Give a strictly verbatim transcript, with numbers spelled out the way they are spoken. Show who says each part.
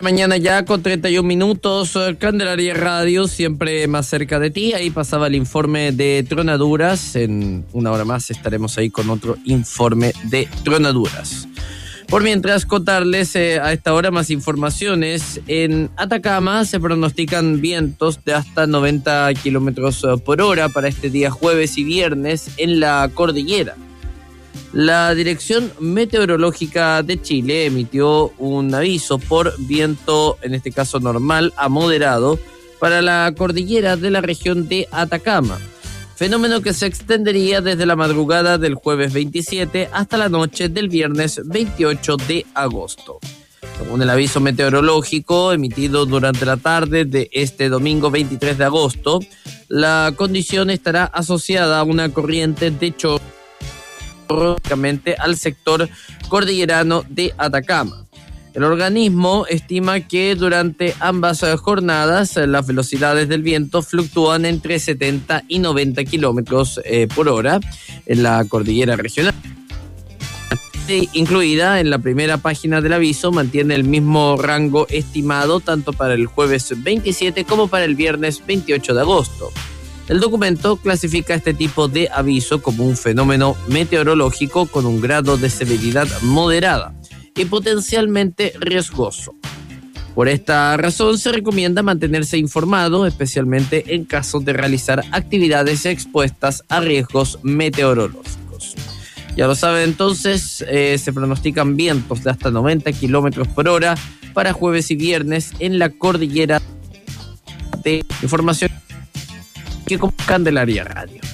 Speaker 1: Mañana ya con treinta y un minutos, Candelaria Radio, siempre más cerca de ti. Ahí pasaba el informe de tronaduras. En una hora más estaremos ahí con otro informe de tronaduras. Por mientras, contarles eh, a esta hora más informaciones. En Atacama se pronostican vientos de hasta noventa kilómetros por hora para este día jueves y viernes en la cordillera. La Dirección Meteorológica de Chile emitió un aviso por viento, en este caso normal a moderado, para la cordillera de la región de Atacama. Fenómeno que se extendería desde la madrugada del jueves veintisiete hasta la noche del viernes veintiocho de agosto. Según el aviso meteorológico emitido durante la tarde de este domingo veintitrés de agosto, la condición estará asociada a una corriente de chorro al sector cordillerano de Atacama. El organismo estima que durante ambas jornadas las velocidades del viento fluctúan entre setenta y noventa kilómetros eh, por hora en la cordillera regional. Incluida en la primera página del aviso, mantiene el mismo rango estimado tanto para el jueves veintisiete como para el viernes veintiocho de agosto. El documento clasifica este tipo de aviso como un fenómeno meteorológico con un grado de severidad moderada y potencialmente riesgoso. Por esta razón se recomienda mantenerse informado, especialmente en caso de realizar actividades expuestas a riesgos meteorológicos. Ya lo saben entonces, eh, se pronostican vientos de hasta noventa kilómetros por hora para jueves y viernes en la cordillera de información que con Candelaria Radio.